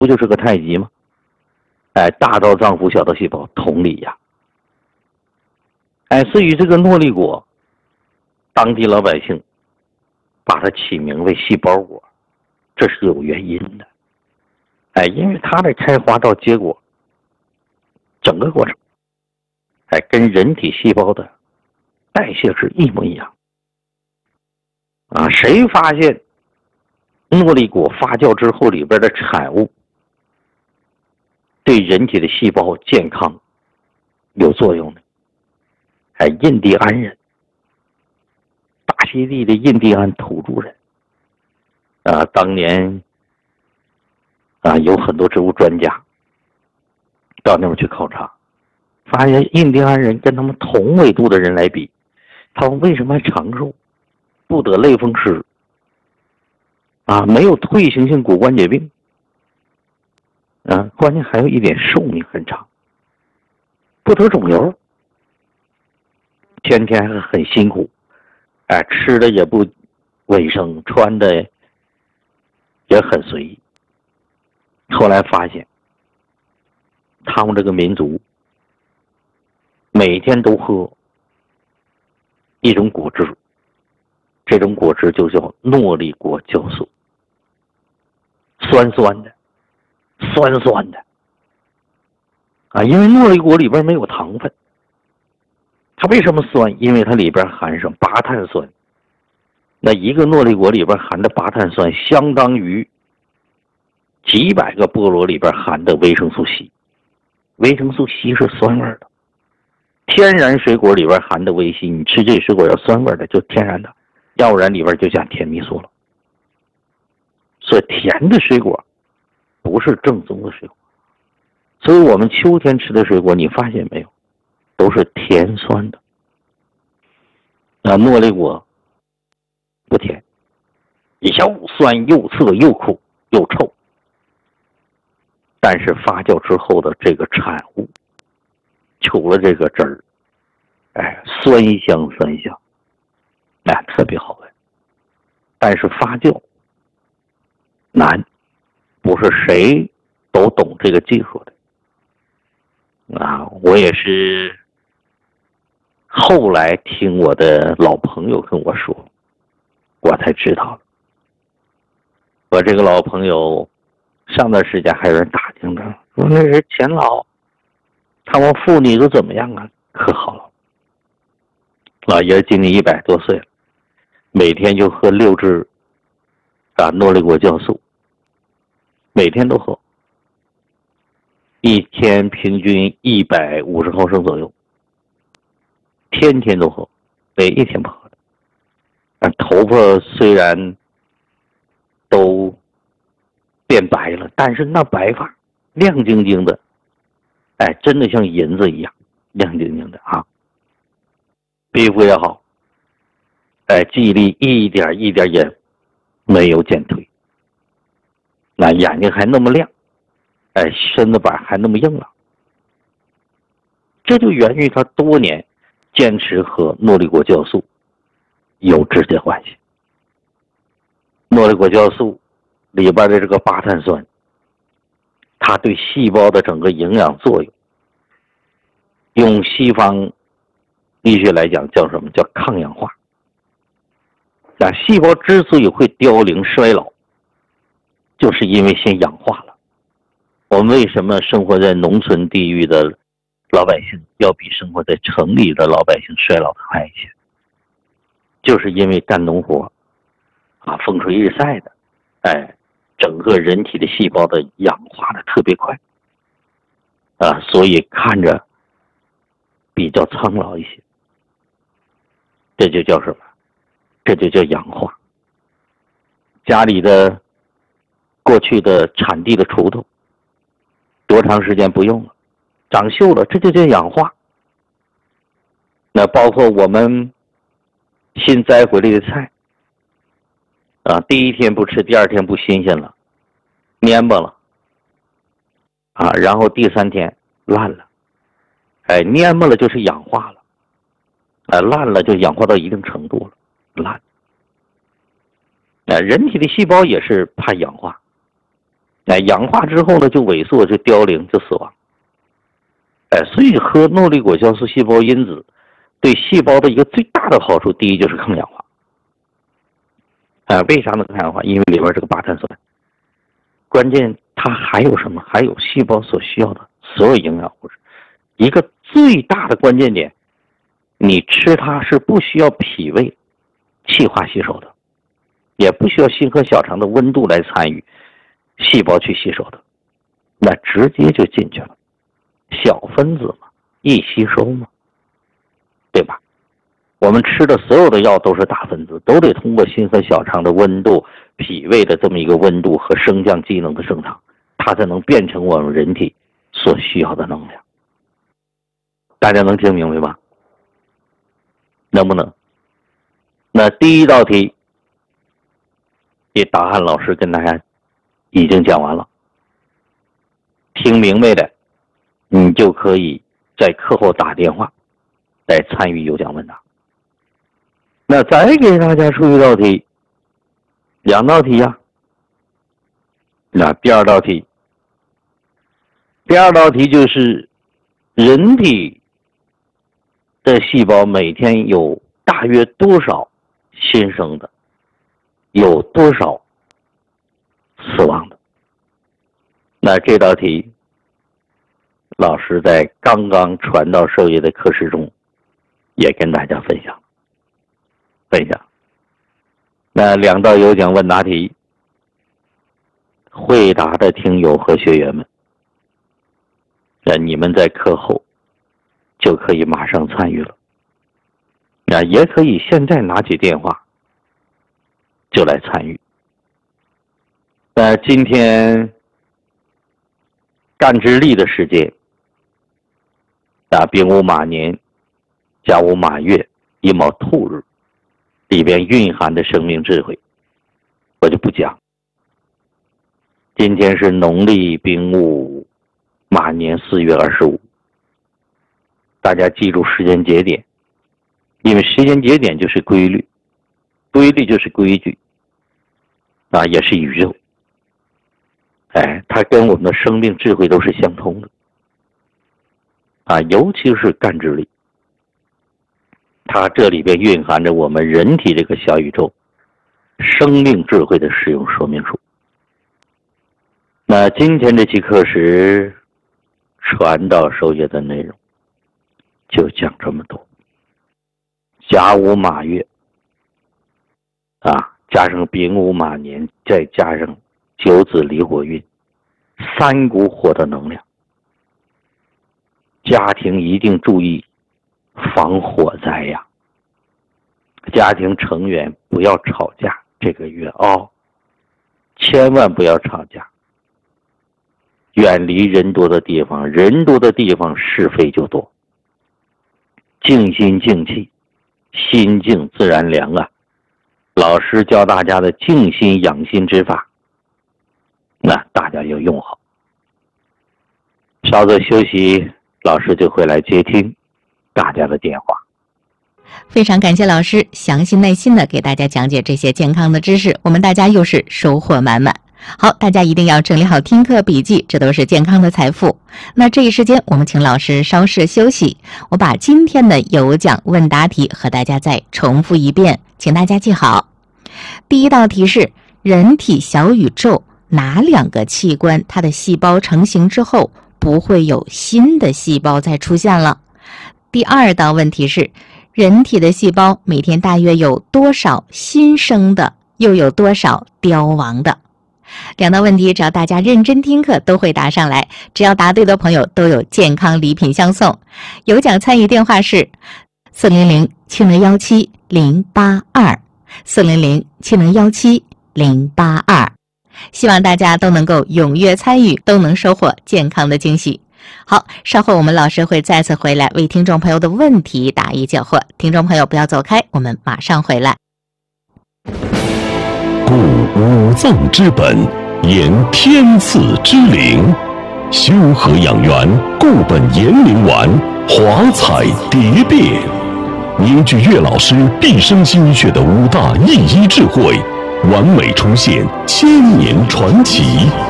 不就是个太极吗？大到脏腑，小到细胞，同理呀。所以这个诺丽果，当地老百姓把它起名为细胞果，这是有原因的。因为它的开花到结果，整个过程，跟人体细胞的代谢是一模一样。谁发现诺丽果发酵之后里边的产物对人体的细胞健康有作用的？印第安人，大溪地的印第安土著人。当年有很多植物专家到那边去考察，发现印第安人跟他们同纬度的人来比，他们为什么还长寿，不得类风湿没有退行性骨关节病关键还有一点寿命很长，不得肿瘤，天天很辛苦，吃的也不卫生，穿的也很随意。后来发现他们这个民族每天都喝一种果汁，这种果汁就叫诺丽果酵素，酸酸的，因为诺丽果里边没有糖分。它为什么酸？因为它里边含上拔碳酸。那一个诺丽果里边含的拔碳酸相当于几百个菠萝里边含的维生素 C。 维生素 C 是酸味的，天然水果里边含的维 C， 你吃这水果要酸味的就天然的，要不然里边就加甜蜜素了。所以甜的水果不是正宗的水果。所以我们秋天吃的水果你发现没有，都是甜酸的。诺丽果不甜，又酸又涩又苦又臭，但是发酵之后的这个产物除了这个汁儿，酸香，特别好闻。但是发酵难，不是谁都懂这个技术的。我也是后来听我的老朋友跟我说，我才知道了。我这个老朋友上段时间还有人打听着，说那是钱老，他们妇女都怎么样啊？可好了，老爷今年100多岁了，每天就喝6支诺丽果酵素，每天都喝，一天平均150毫升左右，天天都喝，没一天不喝的。头发虽然都变白了，但是那白发亮晶晶的，真的像银子一样亮晶晶的啊。皮肤也好，记忆力一点也没有减退，眼睛还那么亮，身子板还那么硬朗，这就源于他多年坚持喝诺丽果酵素有直接关系。诺丽果酵素里边的这个拔碳酸，它对细胞的整个营养作用，用西方医学来讲叫什么？叫抗氧化。细胞之所以会凋零衰老，就是因为先氧化了。我们为什么生活在农村地域的老百姓要比生活在城里的老百姓衰老的快一些？就是因为干农活风吹日晒的，整个人体的细胞的氧化的特别快所以看着比较苍老一些。这就叫什么？这就叫氧化。家里的过去的产地的锄头多长时间不用了，长锈了，这就叫氧化。那包括我们新摘回来的菜第一天不吃，第二天不新鲜了，蔫巴了然后第3天烂了，蔫巴了就是氧化了，烂了就氧化到一定程度了，烂。人体的细胞也是怕氧化， 氧化之后呢就萎缩，就凋零，就死亡。所以喝诺丽果酵素细胞因子对细胞的一个最大的好处，第一就是抗氧化。为啥能抗氧化？因为里边这个巴碳酸，关键它还有什么？还有细胞所需要的所有营养物质。一个最大的关键点，你吃它是不需要脾胃气化吸收的，也不需要心和小肠的温度来参与细胞去吸收的，那直接就进去了。小分子嘛，易吸收嘛，对吧？我们吃的所有的药都是大分子，都得通过心和小肠的温度、脾胃的这么一个温度和升降机能的正常，它才能变成我们人体所需要的能量。大家能听明白吧？能不能？那第一道题，这答案老师跟大家已经讲完了，听明白的你就可以在课后打电话来参与有奖问答。那再给大家出一道题，2道题呀。那第二道题就是人体的细胞每天有大约多少新生的，有多少死亡的。那这道题老师在刚刚传道授业的课时中也跟大家分享。那2道有奖问答题，会答的听友和学员们，那你们在课后就可以马上参与了。那也可以现在拿起电话就来参与。那今天干支历的时间，丙午马年、甲午马月、乙卯兔日里边蕴含的生命智慧，我就不讲。今天是农历丙午马年4月25，大家记住时间节点，因为时间节点就是规律，规律就是规矩，也是宇宙。它跟我们的生命智慧都是相通的。尤其是干支历，它这里边蕴含着我们人体这个小宇宙生命智慧的使用说明书。那今天这期课时传道授业的内容就讲这么多。甲午马月加上丙午马年，再加上九子离火运，3股火的能量，家庭一定注意防火灾呀。家庭成员不要吵架，这个月千万不要吵架，远离人多的地方，人多的地方是非就多。静心静气，心静自然凉啊。老师教大家的静心养心之法，那大家要用好。稍作休息，老师就会来接听大家的电话。 非常感谢老师详细耐心的给大家讲解这些健康的知识，我们大家又是收获满满。好，大家一定要整理好听课笔记，这都是健康的财富。那这一时间我们请老师稍事休息，我把今天的有奖问答题和大家再重复一遍，请大家记好。第一道题是人体小宇宙哪2个器官它的细胞成型之后不会有新的细胞再出现了。第2道问题是人体的细胞每天大约有多少新生的，又有多少凋亡的。2道问题只要大家认真听课都会答上来，只要答对的朋友都有健康礼品相送。有奖参与电话是400-7017-082 400-7017-082，希望大家都能够踊跃参与，都能收获健康的惊喜。好，稍后我们老师会再次回来为听众朋友的问题答疑解惑，听众朋友不要走开，我们马上回来。 故五脏之本，言天赐之灵，修和养元，固本延灵丸，华彩蝶变，凝聚岳老师毕生心血的5大一医智慧，完美重现千年传奇。